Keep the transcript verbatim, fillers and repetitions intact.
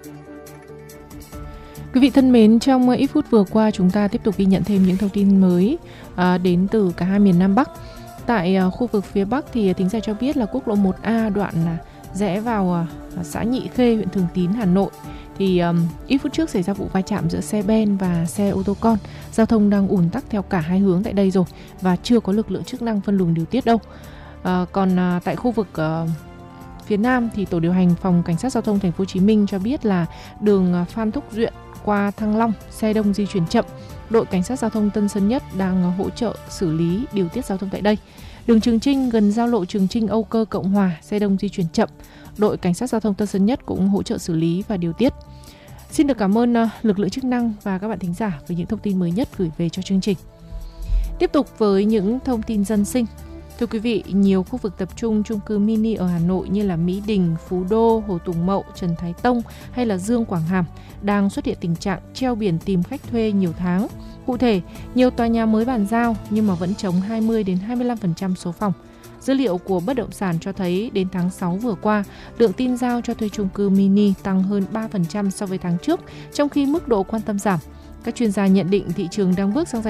Quý vị thân mến, trong ít phút vừa qua chúng ta tiếp tục ghi nhận thêm những thông tin mới à, đến từ cả hai miền Nam Bắc. Tại à, khu vực phía Bắc thì thính giả cho biết là quốc lộ một A đoạn à, rẽ vào à, xã Nhị Khê, huyện Thường Tín, Hà Nội. Thì um, ít phút trước xảy ra vụ va chạm giữa xe ben và xe ô tô con. Giao thông đang ùn tắc theo cả hai hướng tại đây rồi và chưa có lực lượng chức năng phân luồng điều tiết đâu. À, còn à, tại khu vực à, phía Nam thì tổ điều hành phòng cảnh sát giao thông thành phố Hồ Chí Minh cho biết là đường Phan Thúc Duyện qua Thăng Long xe đông di chuyển chậm. Đội cảnh sát giao thông Tân Sơn Nhất đang hỗ trợ xử lý điều tiết giao thông tại đây. Đường Trường Chinh gần giao lộ Trường Chinh Âu Cơ Cộng Hòa xe đông di chuyển chậm. Đội cảnh sát giao thông Tân Sơn Nhất cũng hỗ trợ xử lý và điều tiết. Xin được cảm ơn lực lượng chức năng và các bạn thính giả với những thông tin mới nhất gửi về cho chương trình. Tiếp tục với những thông tin dân sinh. Thưa quý vị, nhiều khu vực tập trung chung cư mini ở Hà Nội như là Mỹ Đình, Phú Đô, Hồ Tùng Mậu, Trần Thái Tông hay là Dương Quảng Hàm đang xuất hiện tình trạng treo biển tìm khách thuê nhiều tháng. Cụ thể, nhiều tòa nhà mới bàn giao nhưng mà vẫn trống hai mươi đến hai mươi lăm phần trăm số phòng. Dữ liệu của bất động sản cho thấy đến tháng sáu vừa qua, lượng tin giao cho thuê chung cư mini tăng hơn ba phần trăm so với tháng trước, trong khi mức độ quan tâm giảm. Các chuyên gia nhận định thị trường đang bước sang giai